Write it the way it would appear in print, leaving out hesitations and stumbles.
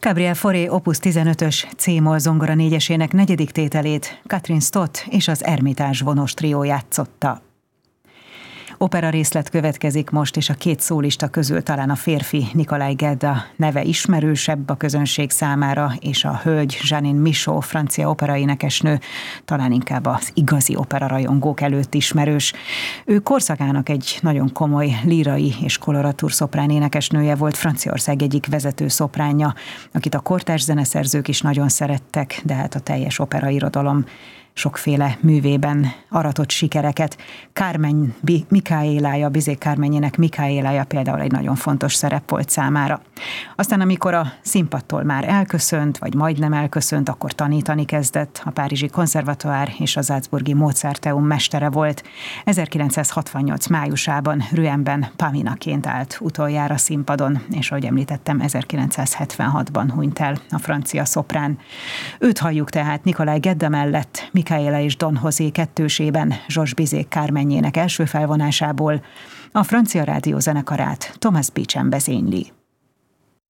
Gabriel Fauré Opus 15-ös C-moll zongora négyesének negyedik tételét Catherine Stott és az Ermitás vonós trió játszotta. Opera részlet következik most, és a két szólista közül talán a férfi Nikolaj Gedda neve ismerősebb a közönség számára, és a hölgy Jeanine Michaud, francia operaénekesnő talán inkább az igazi operarajongók előtt ismerős. Ő korszakának egy nagyon komoly lírai és koloratúr szoprán énekesnője volt, Franciaország egyik vezető szopránja, akit a kortárs zeneszerzők is nagyon szerettek, de hát a teljes operairodalom sokféle művében aratott sikereket. Carmen Micaëlája, Bizet Carmenjének Micaëlája például egy nagyon fontos szerep volt számára. Aztán amikor a színpadtól már elköszönt, vagy majdnem elköszönt, akkor tanítani kezdett, a Párizsi Konzervatoire és a Salzburgi Mozarteum mestere volt. 1968 májusában Rouen-ben Paminaként állt utoljára színpadon, és ahogy említettem, 1976-ban hunyt el a francia szoprán. Őt halljuk tehát Nikolaj Gedda mellett, Micaëla és Don José kettősében, Georges Bizet Carmenjének első felvonásából, a francia rádió zenekarát Thomas Beecham vezényli.